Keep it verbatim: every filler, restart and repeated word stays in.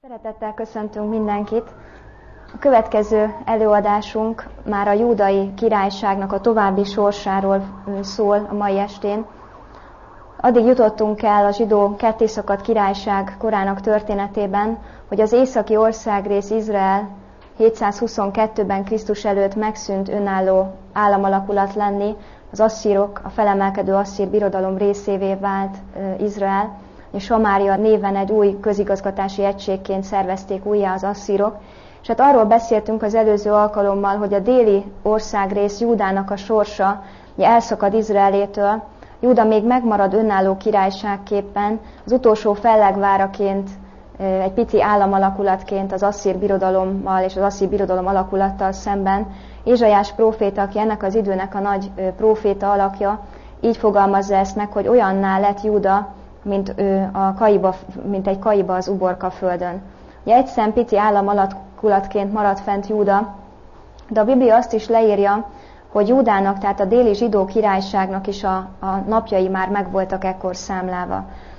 Szeretettel köszöntünk mindenkit. A következő előadásunk már a júdai királyságnak a további sorsáról szól a mai estén. Addig jutottunk el a zsidó kettészakadt királyság korának történetében, hogy az északi országrész Izrael hétszázhuszonkettőben Krisztus előtt megszűnt önálló államalakulat lenni, az asszírok, a felemelkedő asszír birodalom részévé vált Izrael, és Samária néven egy új közigazgatási egységként szervezték újjá az asszírok. És hát arról beszéltünk az előző alkalommal, hogy a déli országrész Júdának a sorsa ugye elszakad Izraelétől. Júda még megmarad önálló királyságképpen, az utolsó fellegváraként, egy pici államalakulatként az asszír birodalommal és az asszír birodalom alakulattal szemben. Ézsaiás próféta, aki ennek az időnek a nagy próféta alakja, így fogalmazza ezt meg, hogy olyanná lett Júda, mint, a kaiba, mint egy kaiba az uborka földön. Ugye egy szem pici államalakulatként maradt fent Júda, de a Biblia azt is leírja, hogy Júdának, tehát a déli zsidó királyságnak is a, a napjai már megvoltak ekkor számlálva.